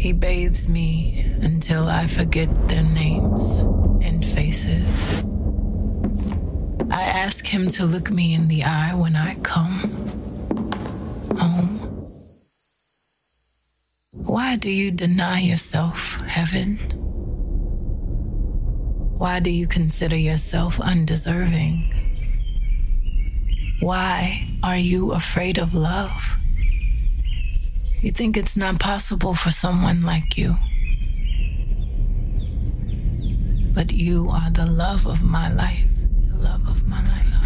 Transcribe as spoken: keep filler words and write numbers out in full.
He bathes me until I forget their names and faces. I ask him to look me in the eye when I come home. Why do you deny yourself heaven? Why do you consider yourself undeserving? Why are you afraid of love? You think it's not possible for someone like you. But you are the love of my life, the love of my life.